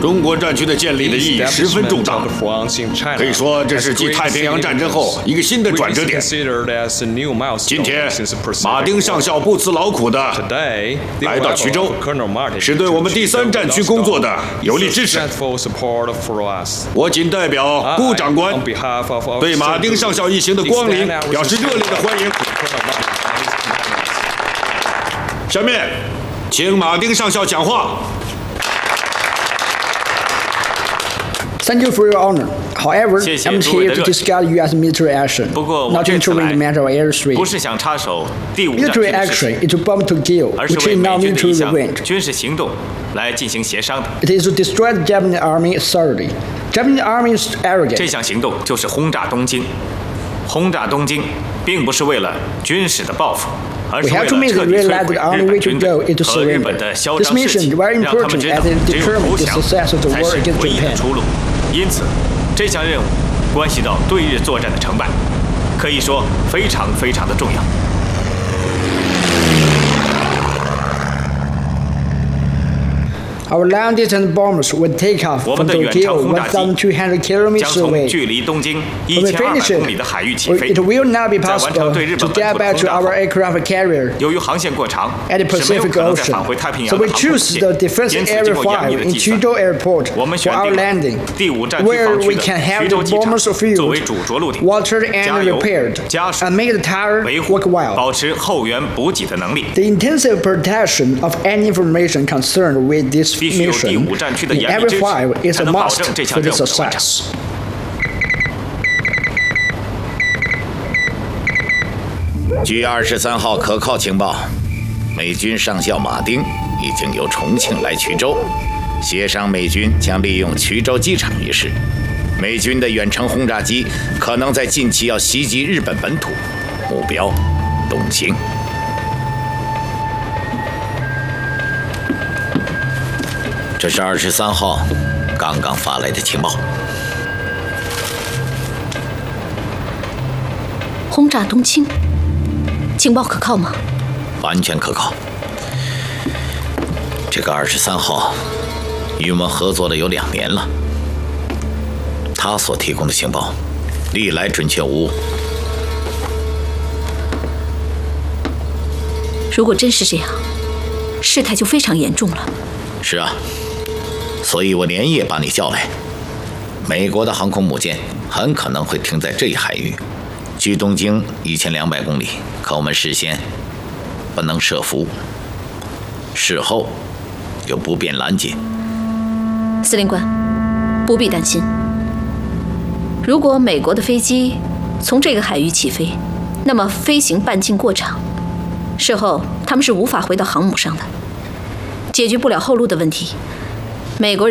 中国战区的建立的意义十分重大，可以说这是继太平洋战争后一个新的转折点。今天，马丁上校不辞劳苦的来到衢州，是对我们第3战区工作的有力支持。我仅代表顾长官对马丁上校一行的光临表示热烈的欢迎。下面，请马丁上校讲话。 Thank you for your honor. However, I'm here to discuss U.S. military action, not entering the matter of airspace. Military action is to bomb to kill, which is not military revenge. It is to destroy the Japanese army authority. Japanese army is arrogant. 这项行动就是轰炸东京。轰炸东京，并不是为了军事的报复。 We have to make it realize that the only way to go is to surrender. This mission is very important as it determines the success of the war against Japan. 因此，这项任务关系到对日作战的成败，可以说非常非常的重要。 Our long-distance bombers will take off from Tokyo 1,200 kilometers away. When we finish it will not be possible to get back to our aircraft carrier at the Pacific Ocean. So we choose the Defense Area 5 in Quzhou Airport for our landing, where we can have the bombers fueled, watered and repaired, and make the tower work well. The intensive protection of any information concerned with this mission in every file is a must for the success. 据23号可靠情报，美军上校马丁已经由重庆来衢州，协商美军将利用衢州机场一事。美军的远程轰炸机可能在近期要袭击日本本土，目标东京。 这是23号刚刚发来的情报。 轰炸东京，情报可靠吗？ 完全可靠。这个23号与我们合作了有2年了，他所提供的情报历来准确无误。 如果真是这样，事态就非常严重了。 是啊。 所以我连夜把你叫来。美国的航空母舰很可能会停在这一海域，距东京1200公里，可我们事先不能设伏，事后又不便拦截。 司令官，不必担心。如果美国的飞机从这个海域起飞，那么飞行半径过长，事后他们是无法回到航母上的，解决不了后路的问题。美国人。